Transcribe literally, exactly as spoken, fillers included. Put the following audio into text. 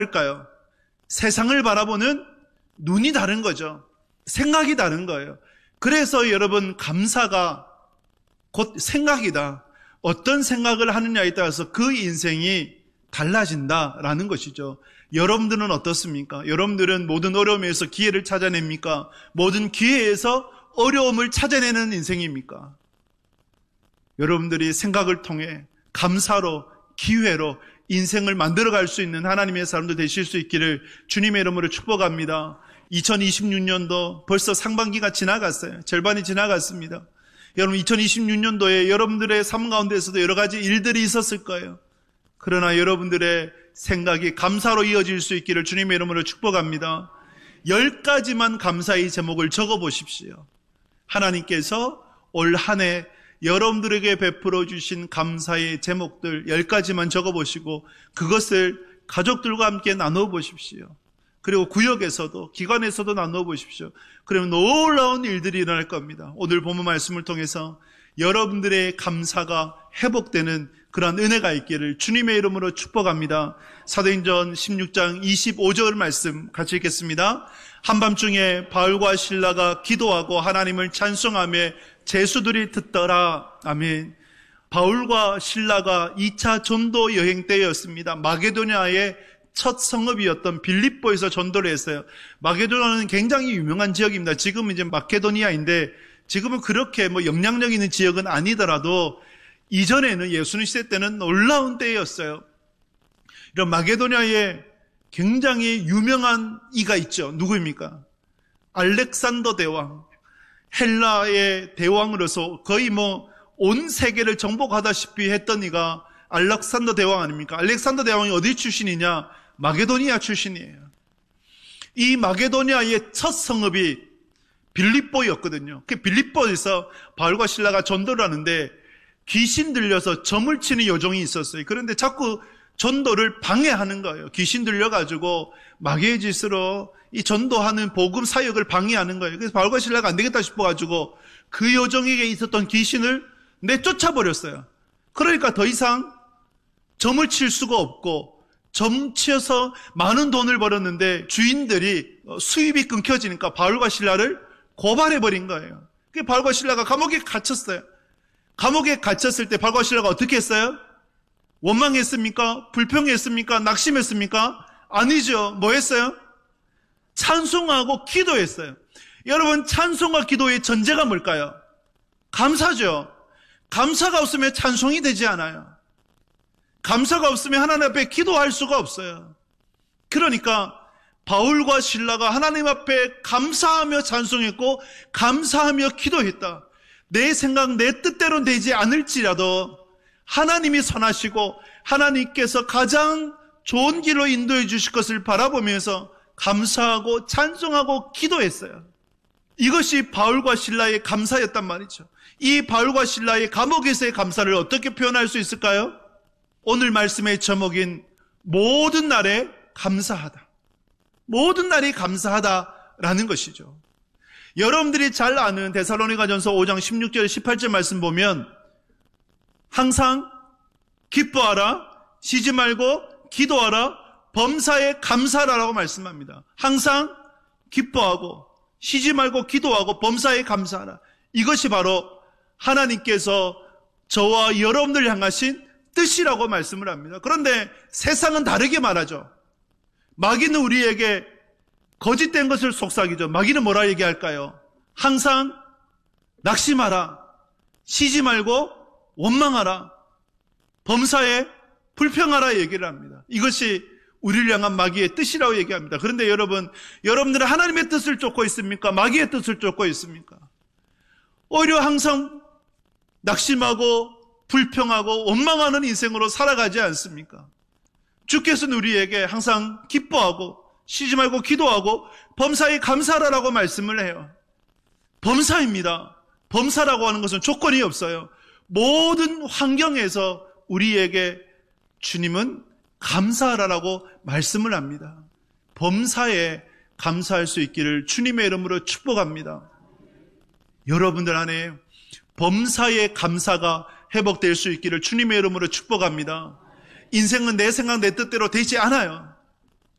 다를까요? 세상을 바라보는 눈이 다른 거죠. 생각이 다른 거예요. 그래서 여러분, 감사가 곧 생각이다. 어떤 생각을 하느냐에 따라서 그 인생이 달라진다라는 것이죠. 여러분들은 어떻습니까? 여러분들은 모든 어려움에서 기회를 찾아냅니까? 모든 기회에서 어려움을 찾아내는 인생입니까? 여러분들이 생각을 통해 감사로, 기회로 인생을 만들어갈 수 있는 하나님의 사람들 되실 수 있기를 주님의 이름으로 축복합니다. 이천이십육 년도 벌써 상반기가 지나갔어요. 절반이 지나갔습니다. 여러분, 이천이십육 년도에 여러분들의 삶 가운데서도 여러 가지 일들이 있었을 거예요. 그러나 여러분들의 생각이 감사로 이어질 수 있기를 주님의 이름으로 축복합니다. 열 가지만 감사의 제목을 적어보십시오. 하나님께서 올 한 해 여러분들에게 베풀어 주신 감사의 제목들 열 가지만 적어보시고 그것을 가족들과 함께 나누어 보십시오. 그리고 구역에서도, 기관에서도 나누어 보십시오. 그러면 놀라운 일들이 일어날 겁니다. 오늘 본문 말씀을 통해서 여러분들의 감사가 회복되는 그러한 은혜가 있기를 주님의 이름으로 축복합니다. 사도행전 십육 장 이십오 절 말씀 같이 읽겠습니다. 한밤중에 바울과 실라가 기도하고 하나님을 찬송하며 제수들이 듣더라. 아멘. 바울과 실라가 이 차 전도 여행 때였습니다. 마게도냐의 첫 성읍이었던 빌립보에서 전도를 했어요. 마게도냐는 굉장히 유명한 지역입니다. 지금은 이제 마케도니아인데 지금은 그렇게 뭐 영향력 있는 지역은 아니더라도 이전에는 예수님 시대 때는 놀라운 때였어요. 이런 마게도냐에 굉장히 유명한 이가 있죠. 누구입니까? 알렉산더 대왕. 헬라의 대왕으로서 거의 뭐 온 세계를 정복하다시피 했던 이가 알렉산더 대왕 아닙니까? 알렉산더 대왕이 어디 출신이냐? 마게도니아 출신이에요. 이 마게도니아의 첫 성읍이 빌립보였거든요. 그 빌립보에서 바울과 실라가 전도를 하는데 귀신 들려서 점을 치는 여종이 있었어요. 그런데 자꾸 전도를 방해하는 거예요. 귀신 들려가지고 마귀의 짓으로 이 전도하는 복음 사역을 방해하는 거예요. 그래서 바울과 실라가 안 되겠다 싶어가지고 그 여종에게 있었던 귀신을 내쫓아버렸어요. 그러니까 더 이상 점을 칠 수가 없고 점 치어서 많은 돈을 벌었는데 주인들이 수입이 끊겨지니까 바울과 실라를 고발해버린 거예요. 그래서 바울과 실라가 감옥에 갇혔어요. 감옥에 갇혔을 때 바울과 실라가 어떻게 했어요? 원망했습니까? 불평했습니까? 낙심했습니까? 아니죠. 뭐 했어요? 찬송하고 기도했어요. 여러분, 찬송과 기도의 전제가 뭘까요? 감사죠. 감사가 없으면 찬송이 되지 않아요. 감사가 없으면 하나님 앞에 기도할 수가 없어요. 그러니까 바울과 실라가 하나님 앞에 감사하며 찬송했고 감사하며 기도했다. 내 생각, 내 뜻대로 되지 않을지라도 하나님이 선하시고 하나님께서 가장 좋은 길로 인도해 주실 것을 바라보면서 감사하고 찬송하고 기도했어요. 이것이 바울과 실라의 감사였단 말이죠. 이 바울과 실라의 감옥에서의 감사를 어떻게 표현할 수 있을까요? 오늘 말씀의 제목인 모든 날에 감사하다. 모든 날이 감사하다라는 것이죠. 여러분들이 잘 아는 데살로니가전서 오 장 십육 절 십팔 절 말씀 보면 항상 기뻐하라, 쉬지 말고 기도하라, 범사에 감사하라라고 말씀합니다. 항상 기뻐하고 쉬지 말고 기도하고 범사에 감사하라. 이것이 바로 하나님께서 저와 여러분들 향하신 뜻이라고 말씀을 합니다. 그런데 세상은 다르게 말하죠. 마귀는 우리에게 거짓된 것을 속삭이죠. 마귀는 뭐라 얘기할까요? 항상 낙심하라, 쉬지 말고 원망하라, 범사에 불평하라 얘기를 합니다. 이것이 우리를 향한 마귀의 뜻이라고 얘기합니다. 그런데 여러분, 여러분들은 하나님의 뜻을 쫓고 있습니까? 마귀의 뜻을 쫓고 있습니까? 오히려 항상 낙심하고 불평하고 원망하는 인생으로 살아가지 않습니까? 주께서는 우리에게 항상 기뻐하고 쉬지 말고 기도하고 범사에 감사하라고 말씀을 해요. 범사입니다. 범사라고 하는 것은 조건이 없어요. 모든 환경에서 우리에게 주님은 감사하라고 말씀을 합니다. 범사에 감사할 수 있기를 주님의 이름으로 축복합니다. 여러분들 안에 범사의 감사가 회복될 수 있기를 주님의 이름으로 축복합니다. 인생은 내 생각 내 뜻대로 되지 않아요.